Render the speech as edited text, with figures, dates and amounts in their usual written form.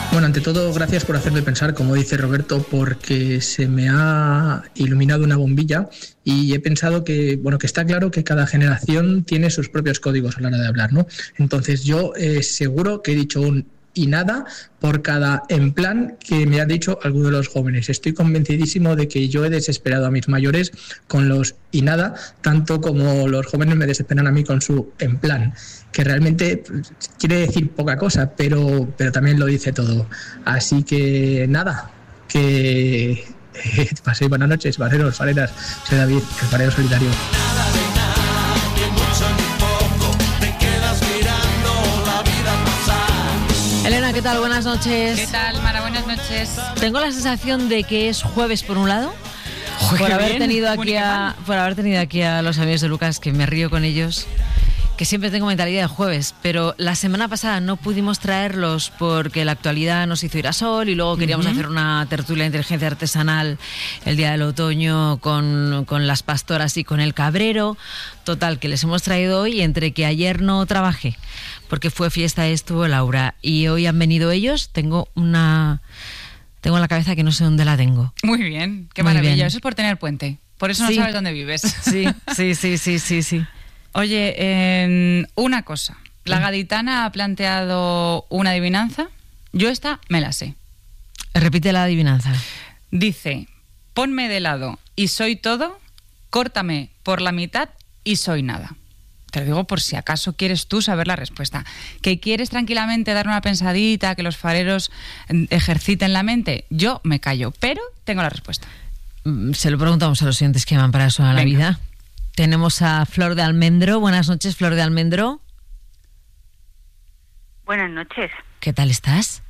Bueno, ante todo, gracias por hacerme pensar, como dice Roberto, porque se me ha iluminado una bombilla y he pensado que, bueno, que está claro que cada generación tiene sus propios códigos a la hora de hablar, ¿no? Entonces yo seguro que he dicho un y nada por cada en plan que me ha dicho alguno de los jóvenes. Estoy convencidísimo de que yo he desesperado a mis mayores con los y nada, tanto como los jóvenes me desesperan a mí con su en plan, que realmente quiere decir poca cosa, pero también lo dice todo. Así que nada, que paséis buenas noches, fareros, fareras. Soy David, el farero solidario. Elena, ¿qué tal? Buenas noches. ¿Qué tal, Mara? Buenas noches. Tengo la sensación de que es jueves por un lado, por haber tenido aquí a los amigos de Lucas, que me río con ellos, que siempre tengo mentalidad de jueves, pero la semana pasada no pudimos traerlos porque la actualidad nos hizo ir a sol y luego queríamos hacer una tertulia de inteligencia artesanal el día del otoño con las pastoras y con el cabrero. Total, que les hemos traído hoy, entre que ayer no trabajé porque fue fiesta, estuvo Laura, y hoy han venido ellos. Tengo en la cabeza que no sé dónde la tengo. Muy bien, qué Muy maravilla. bien. Eso es por tener puente. Por eso no sabes dónde vives. Sí. Oye, una cosa. La gaditana ha planteado una adivinanza. Yo esta me la sé. Repite la adivinanza. Dice: ponme de lado y soy todo, córtame por la mitad y soy nada. Te lo digo por si acaso quieres tú saber la respuesta. ¿Que quieres tranquilamente dar una pensadita, que los fareros ejerciten la mente? Yo me callo, pero tengo la respuesta. Se lo preguntamos a los siguientes que van para eso a la vida. Tenemos a Flor de Almendro. Buenas noches, Flor de Almendro. Buenas noches. ¿Qué tal estás?